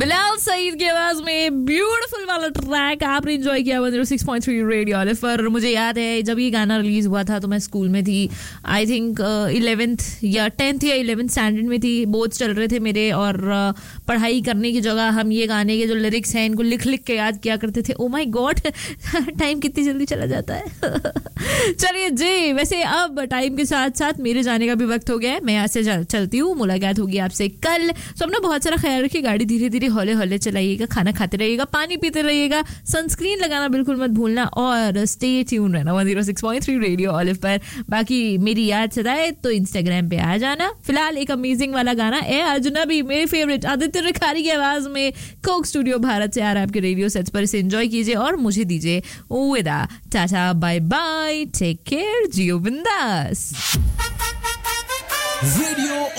बिलाल सईद की आवाज में ब्यूटीफुल वाला ट्रैक आपने एंजॉय किया 106.3 रेडियो ऑलिव पर। मुझे याद है जब ये गाना रिलीज हुआ था तो मैं स्कूल में थी, आई थिंक 11th या 10th या 11th स्टैंडर्ड में थी। बोर्ड्स चल रहे थे मेरे और पढ़ाई करने की जगह हम ये गाने के जो लिरिक्स हैं इनको लिख लिख के याद किया करते थे। ओ माय गॉड, टाइम कितनी जल्दी चला जाता है। चलिए जी, वैसे अब टाइम के साथ साथ मेरे जाने का भी वक्त हो गया है। मैं यहाँ से चलती हूँ, मुलाकात होगी आपसे कल। सो अपना बहुत सारा ख्याल रखिए, गाड़ी धीरे धीरे हौले हौले चलाइएगा, खाना खाते रहिएगा, पानी पीते रहिएगा, सनस्क्रीन लगाना बिल्कुल मत भूलना और स्टे ट्यून रहना 106.3 रेडियो ऑलिव पर। बाकी मेरी याद सदाए तो इंस्टाग्राम पे आ जाना। फिलहाल एक अमेजिंग वाला गाना ए अजनबी, मेरे फेवरेट आदित्य रिखारी की आवाज में कोक स्टूडियो भारत से आ रहा है आपके रेडियो सेट्स पर। इसे एंजॉय कीजिए और मुझे दीजिए विदा। Tata, bye bye, take care, जियो बिंदास। रेडियो